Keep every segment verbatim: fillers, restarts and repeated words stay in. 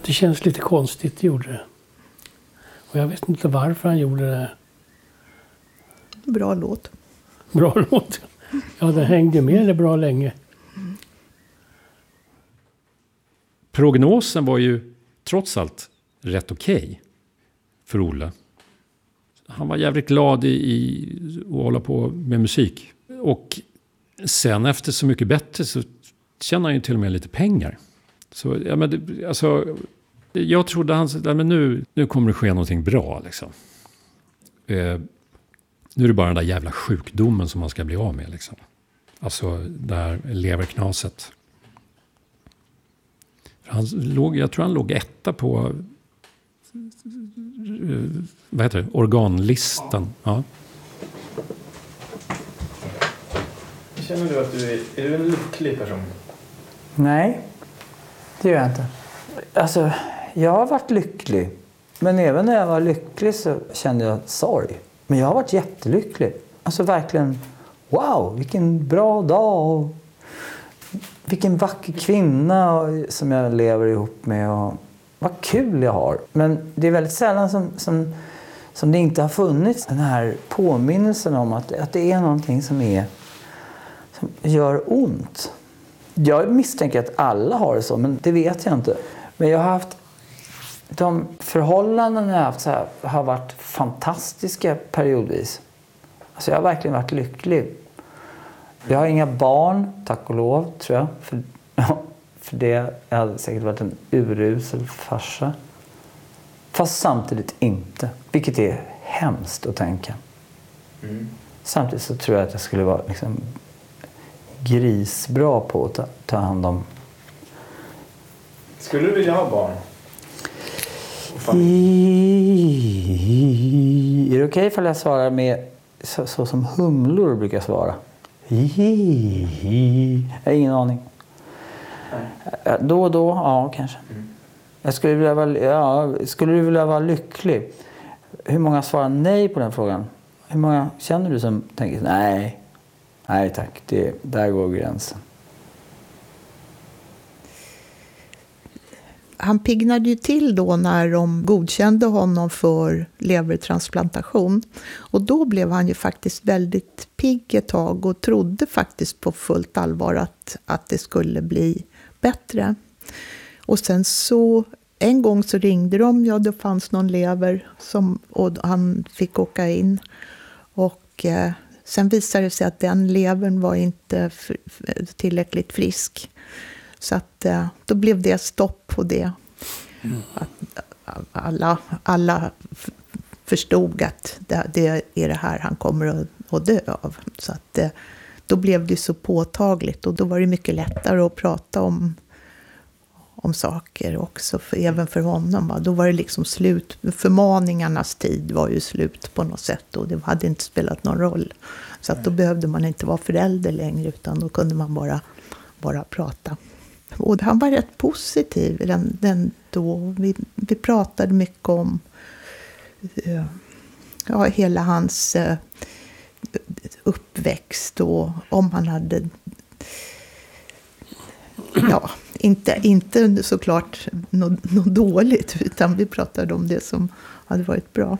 Det känns lite konstigt, det gjorde det. Och jag vet inte varför han gjorde det. Bra låt. Bra låt. Ja, den hängde med det bra länge. Prognosen var ju trots allt rätt okej okay för Olle. Han var jävligt glad i, i att hålla på med musik. Och sen efter Så mycket bättre så tjänar han ju till och med lite pengar. Så ja, men det, alltså, jag trodde han ja, men nu, nu kommer det ske någonting bra liksom. Eh, nu är det bara den där jävla sjukdomen som man ska bli av med liksom. Alltså det här leverknaset. Han låg, jag tror han låg etta på vad heter det? Organlistan. Ja. Känner du att du är, är du en lycklig person? Nej, det gör jag inte. Alltså, jag har varit lycklig. Men även när jag var lycklig så kände jag sorg. Men jag har varit jättelycklig. Alltså verkligen, wow, vilken bra dag. Och vilken vacker kvinna som jag lever ihop med. Och vad kul jag har. Men det är väldigt sällan som, som, som det inte har funnits den här påminnelsen om att, att det är någonting som, är, som gör ont. Jag misstänker att alla har det så, men det vet jag inte. Men jag har haft de förhållanden jag har haft så här, har varit fantastiska periodvis. Alltså jag har verkligen varit lycklig. Jag har inga barn, tack och lov, tror jag. För, för det jag hade säkert varit en urusel farsa. Fast samtidigt inte. Vilket är hemskt att tänka. Mm. Samtidigt så tror jag att jag skulle vara liksom grisbra på att ta, ta hand om. Skulle du vilja ha barn? I, är det okej ifall jag svarar med så, så som humlor brukar svara? I, jag har ingen aning. Nej. Då och då, ja kanske. Mm. Jag skulle vilja vara, ja, skulle du vilja vara lycklig? Hur många svarar nej på den frågan? Hur många känner du som tänker nej? Nej tack, det, där går gränsen. Han piggnade ju till då när de godkände honom för levertransplantation. Och då blev han ju faktiskt väldigt pigg ett tag och trodde faktiskt på fullt allvar att, att det skulle bli bättre. Och sen så, en gång så ringde de, ja det fanns någon lever som, och han fick åka in. Och eh, sen visade det sig att den levern var inte för, för, tillräckligt frisk. Så att eh, då blev det stopp på det. Mm. Att alla, alla förstod att det, det är det här han kommer att, att dö av. Så att eh, då blev det så påtagligt. Och då var det mycket lättare att prata om, om saker också. För, även för honom. Va? Då var det liksom slut. Förmaningarnas tid var ju slut på något sätt. Och det hade inte spelat någon roll. Så att då behövde man inte vara förälder längre. Utan då kunde man bara, bara prata. Och han var rätt positiv den, den då. Vi, vi pratade mycket om uh, ja, hela hans uh, uppväxt och om han hade ja, inte, inte såklart något, något dåligt utan vi pratade om det som hade varit bra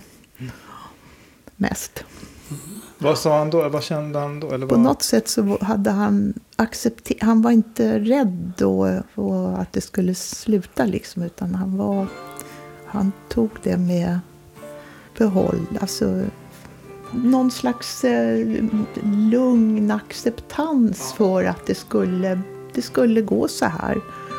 mest. Vad sa han då? Vad kände han då? Eller vad? På något sätt så hade han accepterat. Han var inte rädd då och att det skulle sluta liksom. Utan han var... Han tog det med behåll. Alltså någon slags eh, lugn acceptans för att det skulle, det skulle gå så här.